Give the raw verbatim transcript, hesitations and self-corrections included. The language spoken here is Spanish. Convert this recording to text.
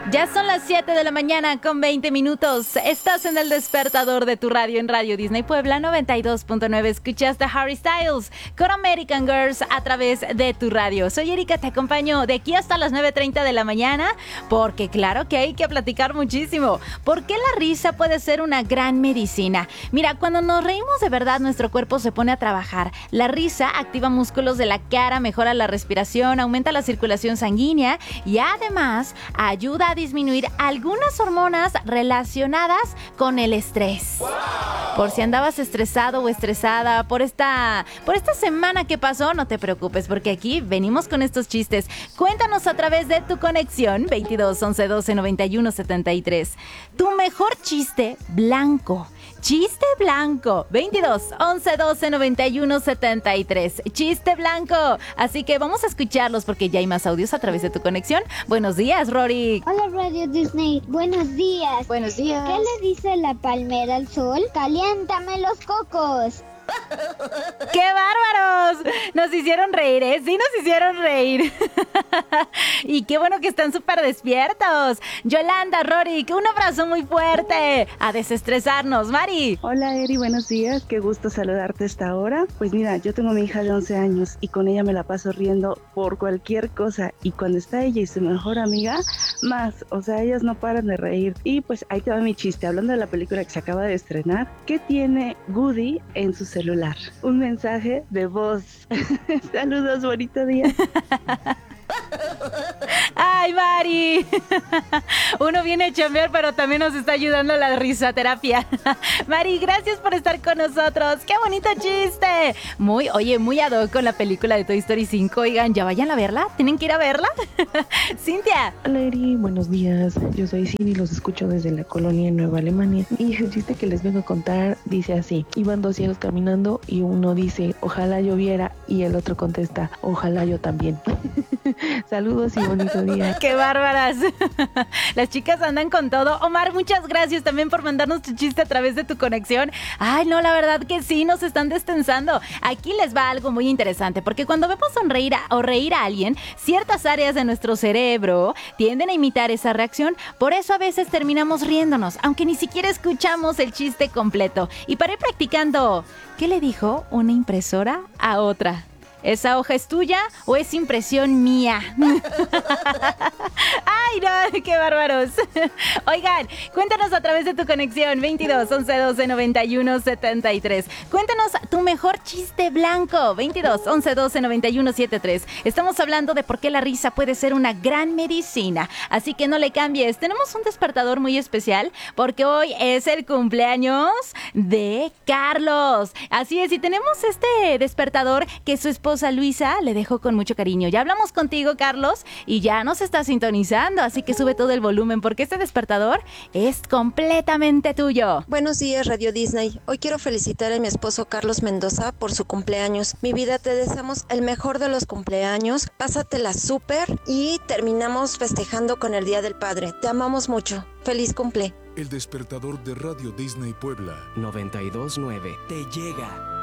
Ya son las siete de la mañana con veinte minutos. Estás en el despertador de tu radio en Radio Disney Puebla noventa y dos punto nueve. Escuchaste a Harry Styles con American Girls a través de tu radio. Soy Erika, te acompaño de aquí hasta las nueve treinta de la mañana porque claro que hay que platicar muchísimo. ¿Por qué la risa puede ser una gran medicina? Mira, cuando nos reímos de verdad nuestro cuerpo se pone a trabajar. La risa activa músculos de la cara, mejora la respiración, aumenta la circulación sanguínea y además ayuda a disminuir algunas hormonas relacionadas con el estrés. ¡Wow! Por si andabas estresado o estresada por esta, por esta semana que pasó, no te preocupes porque aquí venimos con estos chistes. Cuéntanos a través de tu conexión veintidós, once, doce, noventa y uno, setenta y tres. Tu mejor chiste blanco. Chiste blanco, veintidós, once, doce, noventa y uno, setenta y tres. Chiste blanco. Así que vamos a escucharlos porque ya hay más audios a través de tu conexión. Buenos días, Rory. Hola, Radio Disney. Buenos días. Buenos días. ¿Qué le dice la palmera al sol? Caliéntame los cocos. ¡Qué bárbaros! Nos hicieron reír, ¿eh? Sí, nos hicieron reír. Y qué bueno que están súper despiertos. Yolanda, Rory, un abrazo muy fuerte. A desestresarnos, Mari. Hola, Eri, buenos días. Qué gusto saludarte a esta hora. Pues mira, yo tengo a mi hija de once años y con ella me la paso riendo por cualquier cosa. Y cuando está ella y su mejor amiga, más. O sea, ellas no paran de reír. Y pues ahí te va mi chiste. Hablando de la película que se acaba de estrenar, ¿qué tiene Woody en su celular? Un mensaje de voz. Saludos, bonito día. ¡Ay, Mari! Uno viene a chambear, pero también nos está ayudando la risoterapia. Mari, gracias por estar con nosotros. ¡Qué bonito chiste! Muy, oye, muy ad hoc con la película de Toy Story cinco. Oigan, ¿ya vayan a verla? ¿Tienen que ir a verla? Cintia. Hola, Eri, buenos días. Yo soy Cindy y los escucho desde la colonia en Nueva Alemania. Y el chiste que les vengo a contar dice así. Iban dos ciegos caminando y uno dice, ojalá lloviera, y el otro contesta, ojalá yo también. Saludos y bonito día. ¡Qué bárbaras! Las chicas andan con todo. Omar, muchas gracias también por mandarnos tu chiste a través de tu conexión. Ay, no, la verdad que sí, nos están destensando. Aquí les va algo muy interesante, porque cuando vemos sonreír a, o reír a alguien, ciertas áreas de nuestro cerebro tienden a imitar esa reacción. Por eso a veces terminamos riéndonos, aunque ni siquiera escuchamos el chiste completo. Y para ir practicando, ¿qué le dijo una impresora a otra? ¿Esa hoja es tuya o es impresión mía? ¡Ay, no! ¡Qué bárbaros! Oigan, cuéntanos a través de tu conexión veintidós, once, doce, noventa y uno, setenta y tres. Cuéntanos tu mejor chiste blanco. veintidós, once, doce, noventa y uno, setenta y tres. Estamos hablando de por qué la risa puede ser una gran medicina. Así que no le cambies. Tenemos un despertador muy especial porque hoy es el cumpleaños de Carlos. Así es, y tenemos este despertador que su esposa Luisa le dejó con mucho cariño. Ya hablamos contigo, Carlos, y ya nos está sintonizando, así que sube todo el volumen porque este despertador es completamente tuyo. Buenos días, Radio Disney. Hoy quiero felicitar a mi esposo Carlos Mendoza por su cumpleaños. Mi vida, te deseamos el mejor de los cumpleaños. Pásatela súper y terminamos festejando con el Día del Padre. Te amamos mucho. Feliz cumple. El despertador de Radio Disney Puebla noventa y dos punto nueve te llega.